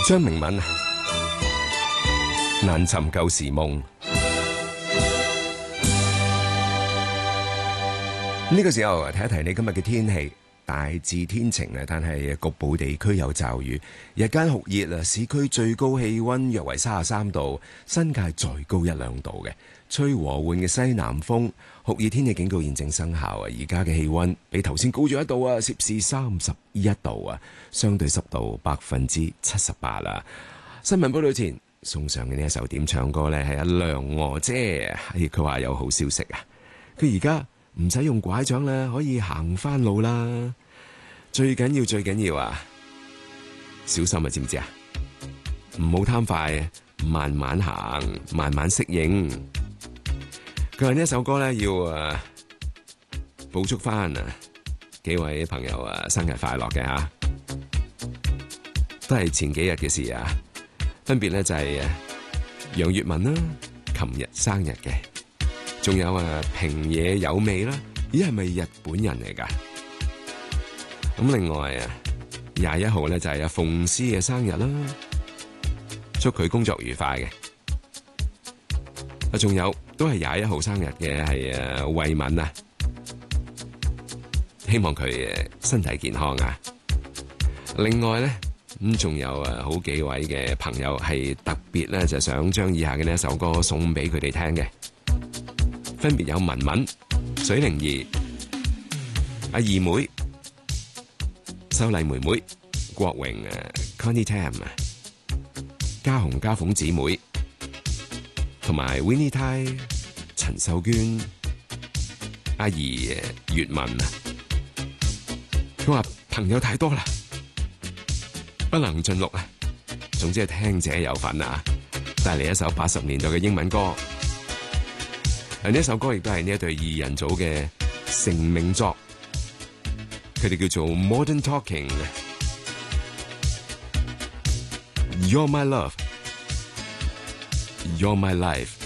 張明敏難尋舊時夢。呢個時候睇一睇你今日嘅天氣，大致天晴啊，但係局部地區有驟雨。日間酷熱啊，市區最高氣溫約為33度，新界再高1-2度嘅，吹和緩嘅西南風。酷熱天氣警告現正生效啊！而家嘅氣溫比頭先高咗1度啊，攝氏31度啊，相對濕度78%啦。新聞報道前送上嘅呢一首點唱歌呢，係阿梁娥姐，佢話有好消息啊！佢而家唔使用拐杖啦，可以行翻路啦。最緊要啊，小心啊，知唔知啊？唔好貪快，慢慢行，慢慢適應。佢話呢一首歌咧，要補祝翻幾位朋友生日快樂嘅吓，都係前幾日嘅事啊。分別咧就係楊月文啦，琴日生日嘅。仲有平野有味啦，咦係咪日本人嚟噶？咁另外21號咧就係阿鳳詩嘅生日啦，祝佢工作愉快嘅。仲有都係21號生日嘅係慧敏啊，希望佢身體健康啊。另外咧咁仲有好幾位嘅朋友係特別咧就想將以下嘅呢一首歌送俾佢哋聽嘅。分別有文文、水靈兒、阿二妹、秀麗妹妹、國榮Connie Tam、嘉紅嘉鳳姊妹，同埋 Winnie Tai、陳秀娟、阿姨月文。佢話朋友太多啦，不能盡錄啊。總之係聽者有份啊！帶嚟一首80年代嘅英文歌。呢一首歌亦都係呢一對二人組嘅成名作，佢哋叫做 Modern Talking。You're my love, you're my life。